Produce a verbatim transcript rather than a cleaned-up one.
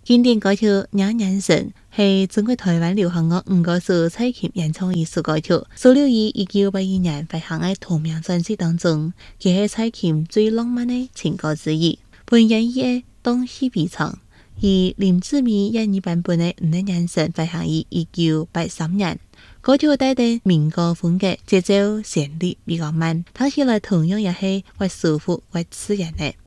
經典歌曲《鳥眼神》係中國台灣流行樂五個數蔡琴演唱藝術歌曲，收錄於一九八二年發行嘅同名專輯當中，佢係蔡琴最浪漫嘅情歌之一。本演繹嘅當戲比唱，而林志美演繹版本嘅《鳥眼神》發行於一九八三年。歌曲帶點民歌風格，節奏旋律比較慢，聽起來同樣也係越舒服越自然嘅。